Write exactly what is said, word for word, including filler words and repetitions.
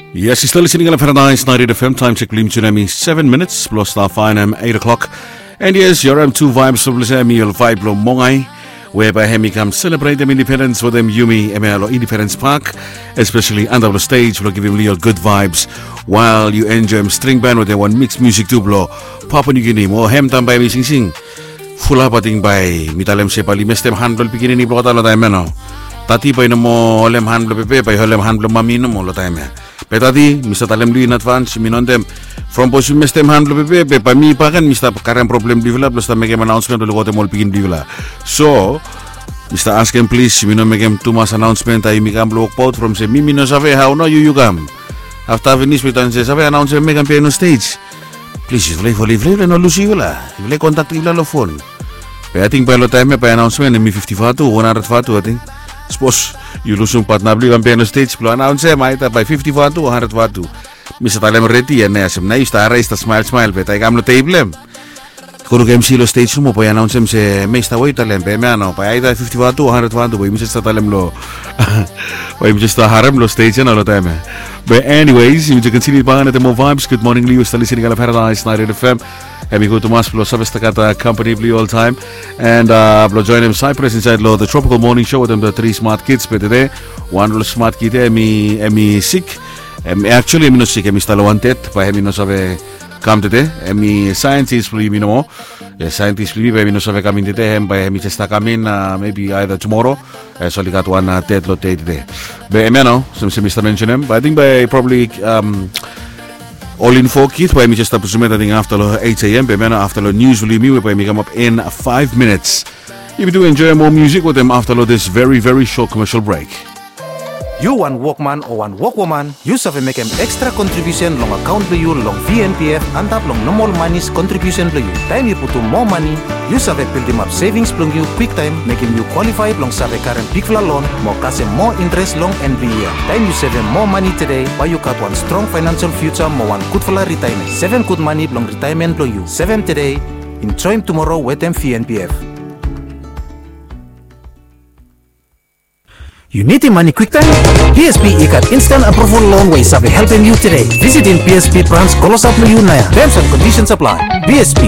Yes, you're still listening to Paradise ninety F M. Time check, Lim seven minutes, plus star fine am eight o'clock. And yes, your M two vibes of Lisemi, you'll vibe lo Mongai, whereby Hemi come celebrate them independence with them Yumi M L Independence Park, especially under the stage, will give him real good vibes while you enjoy him string band with their one mixed music to blow. Papua New Guinea, mo hem tam by me sing sing. Fula pating by mitalem sepali mestem handle begini ni blota lo time no. Tati pa mo lem handle pepe pa lem handle mamino mo lo time. Petati mista talem lu in advance minontem from posu mestem handle pepe pa mi pa kan mista karang problem develop plus ta make announcement lo kote mol begin develop. So Mister ask him please mino make him too much announcement I mi kam block out from say mi mino save how no you you come. After finish with an say save announcement make him play on stage. Please you play for live live no lusi wala. You play contact ila lo phone. Pe I think pa lo time pa announcement mi fifty fatu one hundred fatu I think. Suppose you lusung partner beli kan piano stage belum announce mai ta by fifty watu one hundred watu misa talem ready ya ne asem na ista ara ista smile smile pe ta kam lo table kuru game silo stage mo pa announce se me ista woi talem pe me ano pa ida fifty watu one hundred watu boy misa sta talem lo boy misa sta haram lo stage na lo time but anyways you can continue buying at the more vibes. Good morning Leo, still listening to Paradise ninety F M. Hemi go to mas plo sabestakata company blue all time and uh plo join him Cypress inside lo the tropical morning show with them the three smart kids but today one little smart kid emi emi sick emi actually emi no sick emi stalo wanted pa emi no sabe come today emi scientist believe me no yeah, scientist believe emi no sabe coming today em pa emi testa coming uh, maybe either tomorrow uh, so we got one uh, ted lo today but emi no some Mister mention him but I think by probably um all in four kids by me just up I think after eight a.m. but after the news will me by me come up in five minutes. If you do enjoy more music with them after this very very short commercial break. You want workman or one workwoman, you have make an extra contribution long account to you long V N P F and up long normal money's contribution to you. Time you put to more money, you have build them up savings long you quick time, making you qualified long save current big loan, more cash more interest long and be year. Time you save more money today, why you got one strong financial future, more one good for retirement. Seven good money long retirement to you. Seven today, enjoy tomorrow with them V N P F. You need the money quick time? P S B ikat instant approval loan way sabi helping you today. Visit in P S B branch Kolosap Luyunaya. Terms and conditions apply. P S B